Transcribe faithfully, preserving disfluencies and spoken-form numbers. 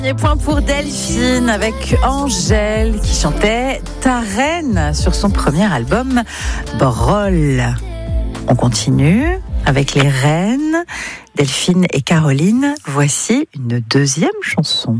Premier point pour Delphine avec Angèle qui chantait Ta Reine sur son premier album Brol. On continue avec les reines. Delphine et Caroline, voici une deuxième chanson.